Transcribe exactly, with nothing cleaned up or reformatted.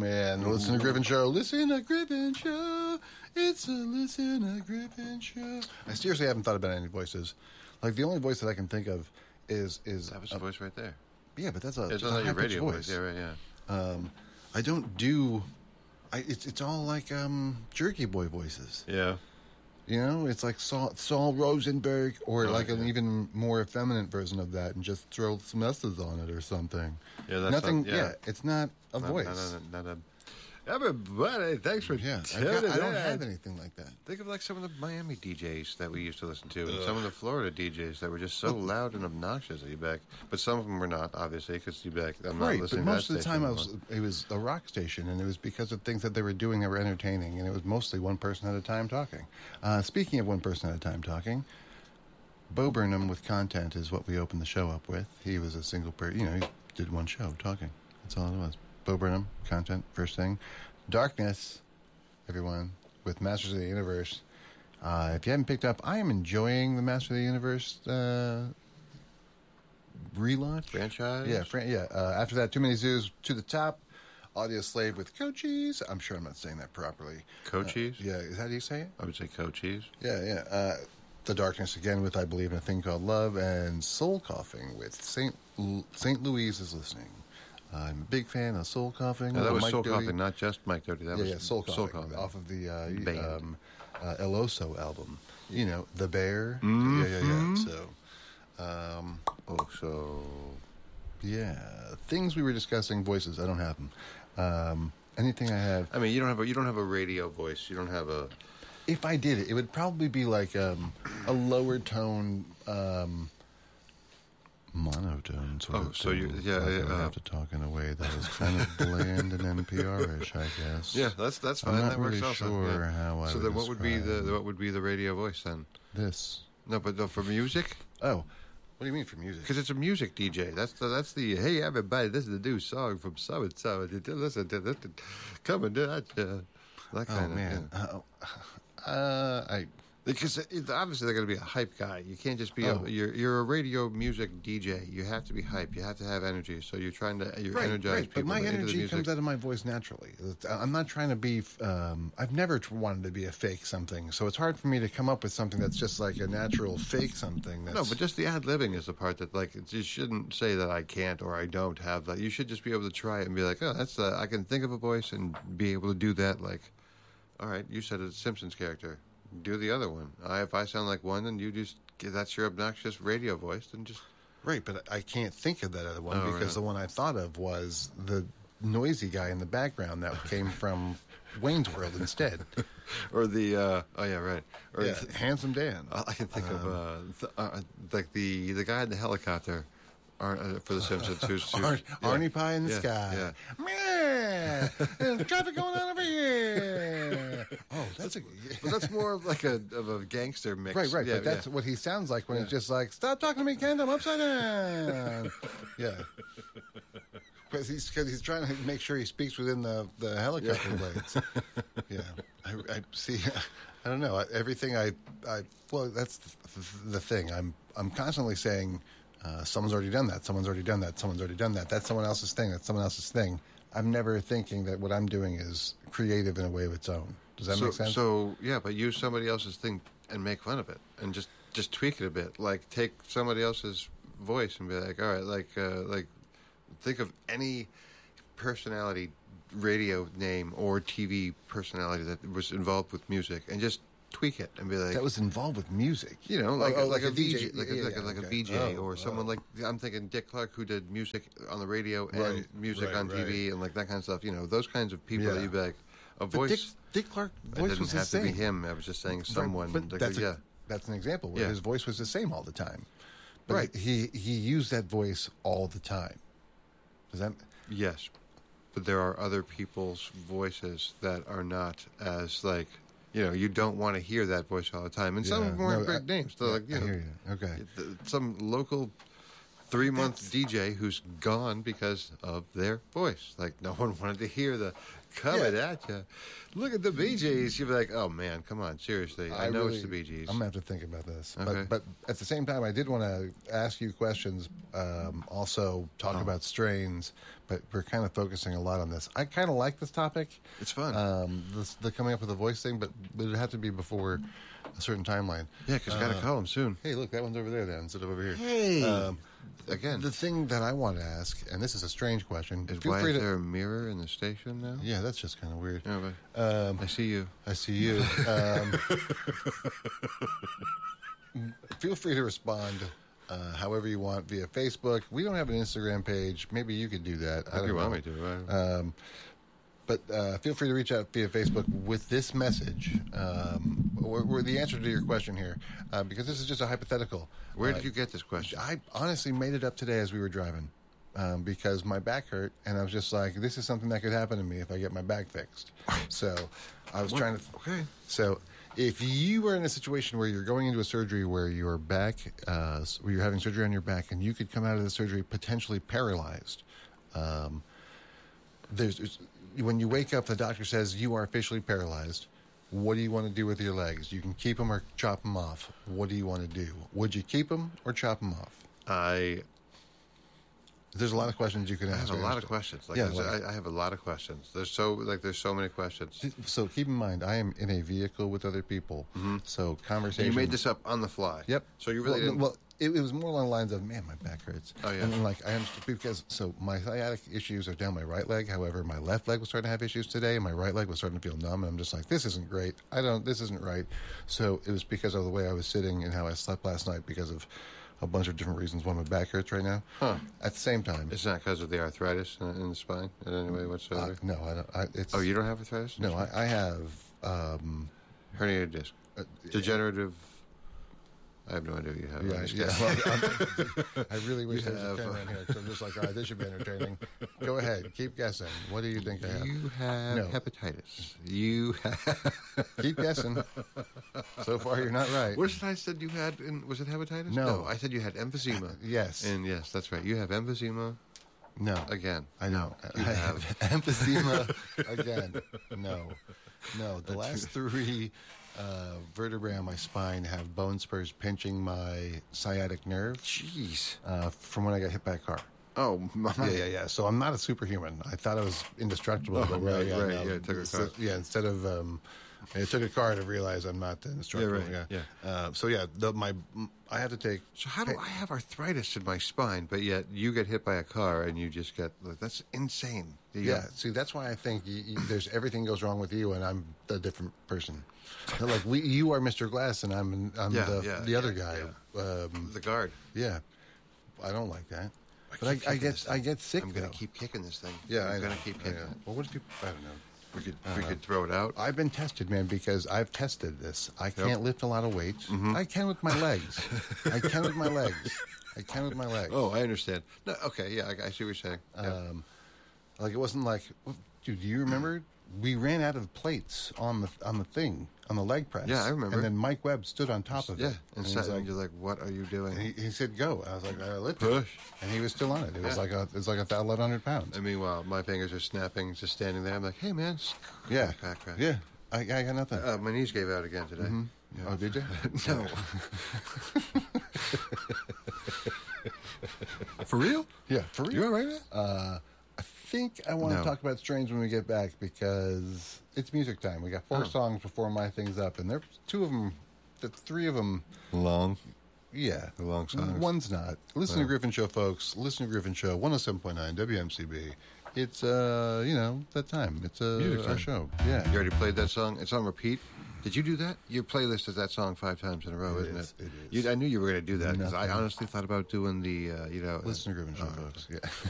man. Listen to Griffin Show. Listen to Griffin Show. It's a Listen to Griffin Show. I seriously haven't thought about any voices. Like, the only voice that I can think of is... is that was a voice right there. Yeah, but that's a, it's that's not a your radio voice. voice. Yeah, right, yeah. Um, I don't do... I, it's, it's all like um, Jerky Boy voices. Yeah. You know, it's like Saul, Saul Rosenberg, or oh, like yeah. an even more effeminate version of that, and just throw some S's on it or something. Yeah, that's nothing. Not, yeah. yeah, it's not a not, voice. Not, not, not a, everybody, thanks for yeah. tuning I, I don't in. have anything like that. Think of like some of the Miami D Js that we used to listen to, and some of the Florida D Js that were just so loud and obnoxious. You back, but some of them were not, obviously, because you back. I'm not right, listening. but most to that of the time, I anymore. was. It was a rock station, and it was because of things that they were doing that were entertaining, and it was mostly one person at a time talking. Uh, speaking of one person at a time talking, Bo Burnham with content is what we opened the show up with. He was a single person. You know, he did one show talking. That's all it was. Bo Burnham, content, first thing. Darkness, everyone, with Masters of the Universe. Uh, if you haven't picked up, I am enjoying the Masters of the Universe uh, relaunch. Franchise? Yeah, fran- yeah. Uh, after that, Too Many Zoos, To the Top, Audio Slave with Cochise. I'm sure I'm not saying that properly. Cochise? Uh, yeah, is that how you say it? I would say Cochise. Yeah, yeah. Uh, the Darkness again with I Believe in a Thing Called Love, and Soul Coughing with Saint L- Saint Louise is Listening. I'm a big fan of Soul Coughing. No, that was Mike Soul Doty. Coughing, not just Mike Doty. That yeah, was yeah, Soul Coughing, Soul Coughing. off of the uh, Band. um, uh, El Oso album. You know, The Bear. Mm-hmm. Yeah, yeah, yeah. So, um, oh, so yeah, things we were discussing. Voices. I don't have them. Um, anything I have. I mean, you don't have a you don't have a radio voice. You don't have a. If I did it, it would probably be like um, a lower tone. Um, monotone sort Oh, of so thing. you- yeah, Like I yeah, would uh, have to talk in a way that is kind of bland and N P R-ish, I guess. Yeah, that's that's fine. I'm not that works really also. sure yeah. how I So would then, what would be describe the what would be the radio voice then? this. No, but no, for music, Oh, what do you mean for music? because it's a music D J. That's the that's the hey everybody, this is the new song from so and so. Listen to this, coming to that. Uh, that Oh kind of man, yeah. uh, uh, I Because it, obviously they're going to be a hype guy. You can't just be Oh. a you're you're a radio music D J. You have to be hype. You have to have energy. So you're trying to you're right, energize right. people But my into the energy music. comes out of my voice naturally. I'm not trying to be. Um, I've never t- wanted to be a fake something, so it's hard for me to come up with something that's just like a natural fake something. That's, No, but just the ad libbing is the part that like it's, you shouldn't say that I can't or I don't have that. You should just be able to try it and be like, oh, that's uh, I can think of a voice and be able to do that. Like, all right, you said it's a Simpsons character. Do the other one. I, if I sound like one, and you just that's your obnoxious radio voice, then just right. But I can't think of that other one Oh, because right. the one I thought of was the noisy guy in the background that came from Wayne's World instead. or the uh, oh yeah right or Yeah, the- Handsome Dan. I can think of uh, th- uh, like the the guy in the helicopter. Ar- uh, for the Simpsons, who's, who's Ar- yeah. Arnie Pie in the Yeah, sky. yeah. Man, there's traffic going on over here. Oh, that's a But that's more of like a of a gangster mix, right, right. Yeah, but that's yeah. what he sounds like when Yeah. he's just like, "Stop talking to me, Kent. I'm upside down." Yeah, because he's because he's trying to make sure he speaks within the the helicopter Yeah. blades. Yeah, I, I see. I don't know. Everything I, I well, that's the, the thing. I'm I'm constantly saying. Uh, someone's already done that. Someone's already done that. Someone's already done that. That's someone else's thing. That's someone else's thing. I'm never thinking that what I'm doing is creative in a way of its own. Does that so, make sense? So yeah, but use somebody else's thing and make fun of it, and just just tweak it a bit. Like take somebody else's voice and be like, all right, like uh, like think of any personality, radio name or T V personality that was involved with music, and just tweak it and be like that was involved with music. You know, like, Oh, oh, a, like, like a a V J, D J. like, a, Yeah, like, a, yeah, like a okay. V J, Oh, or someone oh. like I'm thinking Dick Clark, who did music on the radio and Right, music right, on T V right. and like that kind of stuff. You know, those kinds of people Yeah. that you be like a But voice. Dick, Dick Clark It voice didn't was the have to same. be him. I was just saying someone. But like, that's a- yeah, that's an example where Yeah. his voice was the same all the time. But Right. He he used that voice all the time. Does that? yes, but there are other people's voices that are not as like. You know, you don't want to hear that voice all the time, and some Yeah. of them aren't No, big I- names. So, yeah, like, you I know, hear you. Okay. th- some local three-month D J who's gone because of their voice. Like, no one wanted to hear the coming Yeah. at you. Look at the Bee Gees. You'd be like, oh man, come on, seriously. I, know really- it's the Bee Gees. I'm gonna have to think about this. Okay. But but at the same time, I did want to ask you questions. Um, also talk Oh. about strains, but we're kind of focusing a lot on this. I kind of like this topic. It's fun. Um, this, the coming up with a voice thing, but but it'd have to be before a certain timeline. yeah, because I got to uh, call him soon. Hey, look, that one's over there then instead of over here. Hey. Um, Again, the thing that I want to ask, and this is a strange question. is feel why free is to. there a mirror in the station now? Yeah, that's just kind of weird. Yeah, but Um, I see you. I see you. Um, feel free to respond uh, however you want via Facebook. We don't have an Instagram page. Maybe you could do that. I If don't you know. want me to. I- Um, but uh, feel free to reach out via Facebook with this message, um, or, or the answer to your question here, uh, because this is just a hypothetical. Where Uh, did you get this question? I honestly made it up today as we were driving um, because my back hurt, and I was just like, "This is something that could happen to me if I get my back fixed." So I was What? trying to. Okay. So if you were in a situation where you're going into a surgery where your back, uh, where you're having surgery on your back, and you could come out of the surgery potentially paralyzed, um, there's, there's when you wake up, the doctor says you are officially paralyzed. What do you want to do with your legs? You can keep them or chop them off. What do you want to do? Would you keep them or chop them off? I There's a lot of questions you can I ask. have a I lot of understand. questions. Like, Yeah, there's- like- I, I have a lot of questions. There's so like there's so many questions. So keep in mind, I am in a vehicle with other people. So And conversation. you made this up on the fly. Yep. So you really well, didn't. well it, it was more along the lines of, man, my back hurts. Oh, yeah. And then, like I understood because so my sciatic issues are down my right leg. However, my left leg was starting to have issues today, and my right leg was starting to feel numb. And I'm just like, this isn't great. I don't. This isn't right. So it was because of the way I was sitting and how I slept last night because of a bunch of different reasons why my back hurts right now. Huh. At the same time, It's not because of the arthritis in, in the spine in any way uh, whatsoever. no, I don't. I, it's oh, you don't have arthritis? no, I, I have. Um, Herniated disc. uh, Degenerative. I have no idea what you have. Yeah, I'm just yeah. kidding. Well, I'm- I really wish You there was a have, pen uh, on here because I'm just like, all right, this should be entertaining. Go ahead, keep guessing. What do you think I have? You have No. hepatitis. You have. Keep guessing. So far, you're not right. What did I said you had? In, was it hepatitis? No. I said you had emphysema. Yes. And yes, that's right. You have emphysema No. again. I know. You I have. emphysema again. No. No. The last three uh, vertebrae on my spine have bone spurs pinching my sciatic nerve Jeez. uh, from when I got hit by a car. Oh my. Yeah, yeah, yeah. So I'm not a superhuman. I thought I was indestructible. Oh, but no, right, yeah, right, no. yeah, it took a Instead- car. Yeah, instead of um, it took a car to realize I'm not indestructible. Yeah, right, Yeah, yeah. Uh, so yeah, the, my I have to take. So how do I have arthritis in my spine, but yet you get hit by a car and you just get like, that's insane. You Yeah, got- see, that's why I think you, you, there's everything goes wrong with you, and I'm a different person. Like we, you are Mister Glass, and I'm I'm Yeah, the yeah, the other yeah, guy. Um, the guard. yeah, I don't like that. I But I, keep I kicking this get I thing. get sick. I'm gonna though. keep kicking this thing. Yeah, I'm I know. gonna keep I kicking know. it. Well, what do people? I don't know. We could I we don't could throw it out. I've been tested, man, because I've tested this. I can't Yep. lift a lot of weights. Mhm. I can with my legs. I can with my legs. I can with my legs. Oh, I understand. No, okay, yeah, I, I see what you're saying. Yeah. Um, like it wasn't like, dude. Do you remember? We ran out of plates on the on the thing on the leg press. Yeah, I remember. And then Mike Webb stood on top of yeah, it. and, and, so, he's and like, you're like, what are you doing? and he, he said, "Go." I was like, "I lift it," Push. and he was still on it. It was Yeah. like a it was like a eleven hundred pounds. And meanwhile, my fingers are snapping, just standing there. I'm like, hey, man. s- Yeah, crack, crack. yeah. I, I got nothing. Uh, my knees gave out again today. Mhm. Yeah. Oh, did you? No. For real? Yeah, for real. You all right, man? Uh, I think I want No. to talk about Strange when we get back because it's music time. We got four Oh. songs before my thing's up, and there's two of them, the three of them, Long. yeah. The long songs. One's not. Listen to Oh. Griffin Show, folks. Listen to Griffin Show, one oh seven point nine W M C B. It's, uh, you know, that time. It's uh, Music our time. show. Yeah. You already played that song? It's on repeat? Did you do that? Your playlist is that song five times in a row, It isn't is, it? it is. You, I knew you were going to do that because I Nothing. honestly thought about doing the, uh, you know... Listen to Griffin Show, uh, folks. Yeah.